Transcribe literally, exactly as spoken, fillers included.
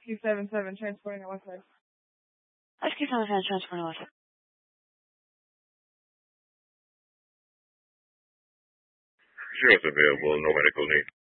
Q seven seven transporting on Westside. S Q seven seven transporting on Westside. Sure is available, no medical need.